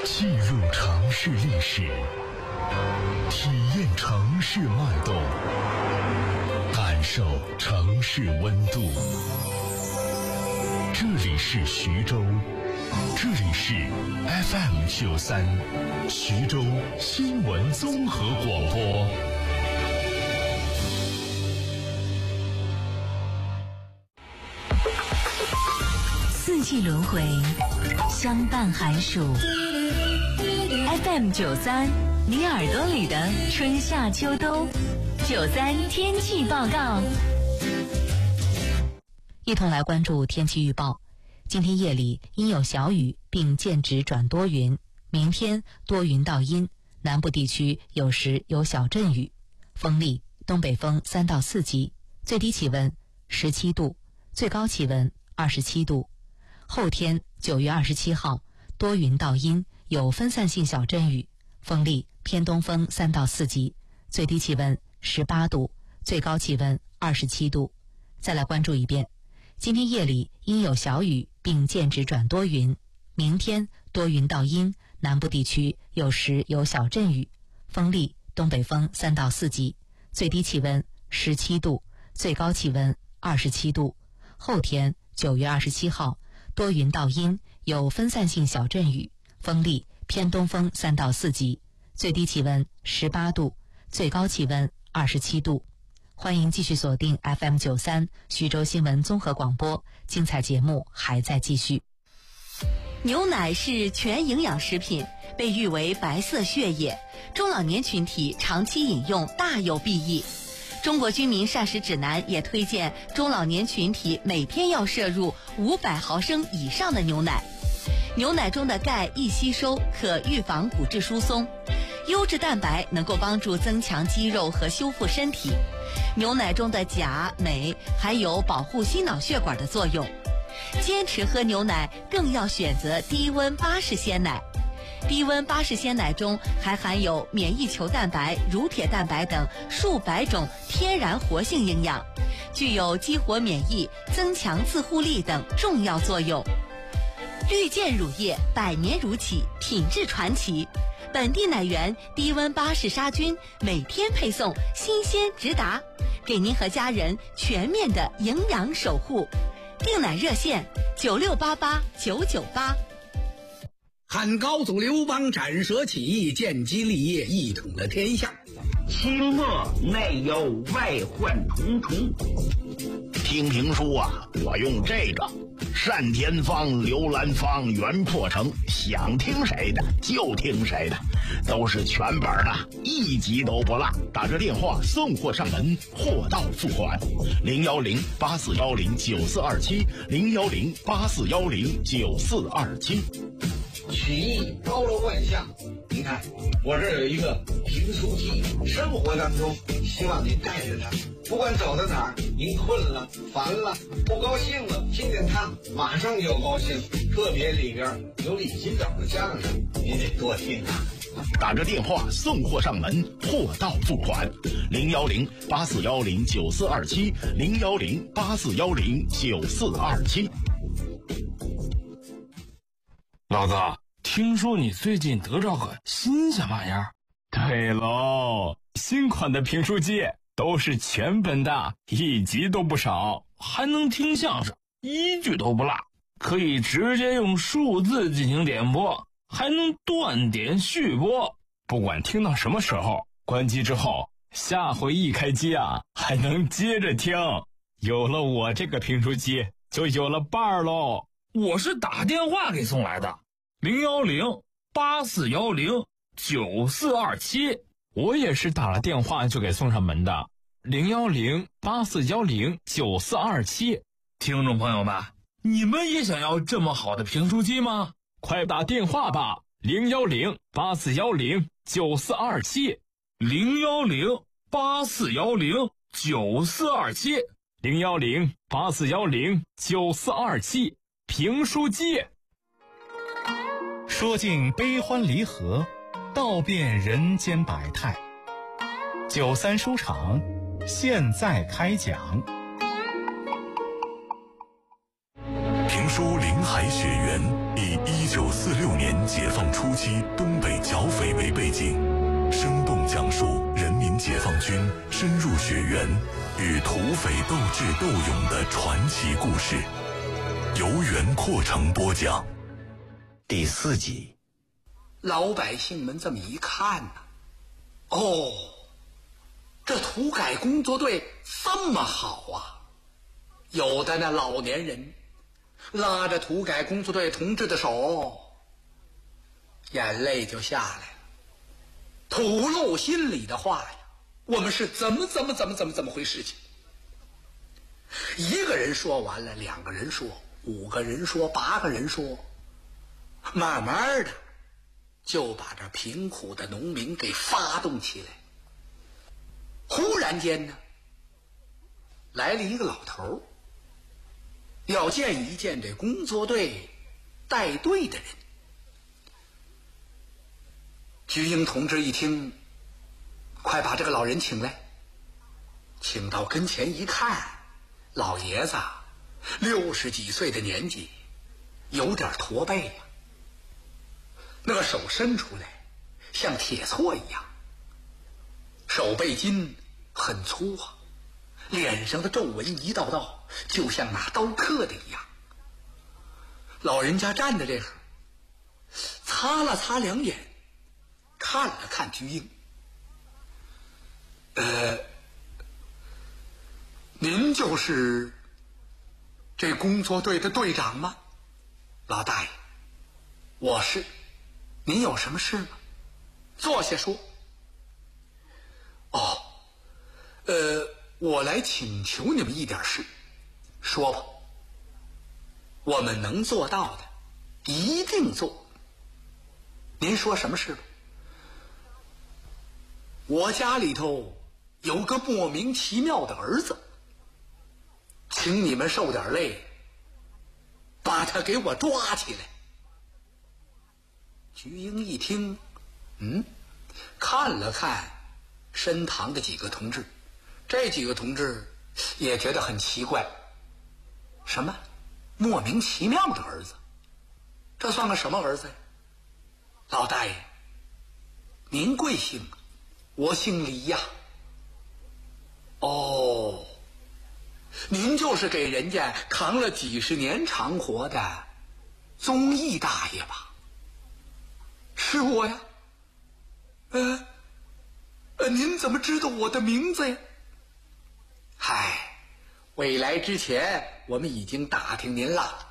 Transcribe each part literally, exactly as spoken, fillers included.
记录城市历史，体验城市脉动，感受城市温度。这里是徐州，这里是 F M 九三，徐州新闻综合广播。 四季轮回，相伴寒暑。F M 九三，你耳朵里的春夏秋冬。九三天气报告，一同来关注天气预报。今天夜里阴有小雨，并间止转多云。明天多云到阴，南部地区有时有小阵雨。风力东北风三到四级，最低气温十七度，最高气温二十七度。后天九月二十七号，多云到阴，有分散性小阵雨，风力偏东风三到四级，最低气温十八度，最高气温二十七度。再来关注一遍，今天夜里阴有小雨，并间止转多云。明天多云到阴，南部地区有时有小阵雨，风力东北风三到四级，最低气温十七度，最高气温二十七度。后天九月二十七号，多云到阴，有分散性小阵雨，风力偏东风三到四级，最低气温十八度，最高气温二十七度。欢迎继续锁定 F M 九三徐州新闻综合广播，精彩节目还在继续。 牛奶是全营养食品，被誉为白色血液，中老年群体长期饮用大有裨益。中国居民膳食指南也推荐中老年群体每天要摄入五百毫升以上的牛奶。牛奶中的钙易吸收，可预防骨质疏松；优质蛋白能够帮助增强肌肉和修复身体。牛奶中的钾、镁还有保护心脑血管的作用。坚持喝牛奶更要选择低温巴氏鲜奶。低温巴氏鲜奶中还含有免疫球蛋白、乳铁蛋白等数百种天然活性营养，具有激活免疫、增强自护力等重要作用。绿箭乳业百年乳企，品质传奇，本地奶源低温巴氏杀菌，每天配送，新鲜直达，给您和家人全面的营养守护。订奶热线九六八八九九八。 汉高祖刘邦斩蛇起义，建基立业，一统了天下。 清末内忧外患重重。听评书啊，我用这个单田芳、刘兰芳、袁破城，想听谁的就听谁的，都是全本的，一集都不落。打着电话送货上门，货到付款。零幺零八四幺零九四二七，零幺零八四幺零九四二七。 曲艺包罗万象，你看我这儿有一个评书机，生活当中希望您带着它，不管走到哪儿，您困了、烦了、不高兴了，听见它马上就高兴。特别里边有李金斗的相声，您得多听啊。 打着电话送货上门，货到付款。零幺零八四幺零九四二七，零幺零八四幺零九四二七。 老子听说你最近得着个新鲜玩意儿？ 对喽，新款的评书机都是全本的，一集都不少， 还能听相声，一句都不落，可以直接用数字进行点播，还能断点续播， 不管听到什么时候，关机之后下回一开机啊，还能接着听。有了我这个评书机，就有了伴儿喽。 我是打电话给送来的，零幺零八四幺零九四二七。 我也是打了电话就给送上门的，零幺零八四幺零九四二七。 听众朋友们，你们也想要这么好的评书机吗？ 快打电话吧，零幺零八四幺零九四二七， 零幺零八四幺零九四二七， 零幺零八四幺零九四二七。评书机， 说尽悲欢离合，道遍人间百态。九三书场现在开讲。 评书《林海雪原》以一九四六年解放初期东北剿匪为背景，生动讲述人民解放军深入血缘与土匪斗智斗勇的传奇故事，由袁阔成播讲。 第四集， 老百姓们这么一看呢、啊，哦，这土改工作队这么好啊！有的那老年人拉着土改工作队同志的手，眼泪就下来了，吐露心里的话呀。我们是怎么怎么怎么怎么怎么回事情？一个人说完了，两个人说，五个人说，八个人说，慢慢的就把这贫苦的农民给发动起来。忽然间呢，来了一个老头，要见一见这工作队带队的人。菊英同志一听，快把这个老人请来。请到跟前一看，老爷子六十几岁的年纪，有点驼背呀、啊，那个手伸出来像铁锉一样，手背筋很粗啊，脸上的皱纹一道道，就像拿刀刻的一样。老人家站在这会儿，擦了擦两眼，看了看菊英，呃，您就是这工作队的队长吗？老大爷，我是。您有什么事吗？坐下说。哦，呃，我来请求你们一点事，说吧。我们能做到的，一定做。您说什么事吧？我家里头有个莫名其妙的儿子，请你们受点累，把他给我抓起来。菊英一听，嗯，看了看身旁的几个同志，这几个同志也觉得很奇怪。什么莫名其妙的儿子？这算个什么儿子呀？老大爷，您贵姓？我姓李呀。哦，您就是给人家扛了几十年长活的宗义大爷吧？是我呀。呃呃您怎么知道我的名字呀？嗨，未来之前我们已经打听您了。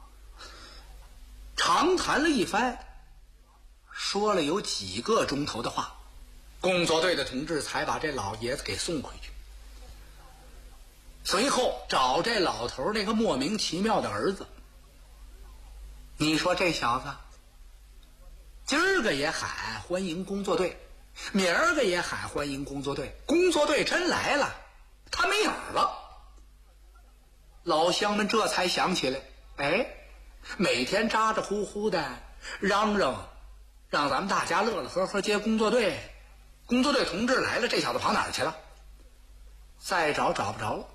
长谈了一番，说了有几个钟头的话，工作队的同志才把这老爷子给送回去。随后找这老头那个莫名其妙的儿子，你说这小子今儿个也喊欢迎工作队，明儿个也喊欢迎工作队，工作队真来了，他没影儿了。老乡们这才想起来，哎，每天咋咋呼呼的嚷嚷，让咱们大家乐乐呵呵接工作队，工作队同志来了，这小子跑哪儿去了？再找找不着了。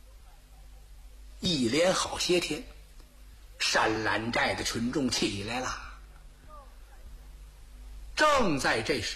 一连好些天，山兰寨的群众起来了。正在这时，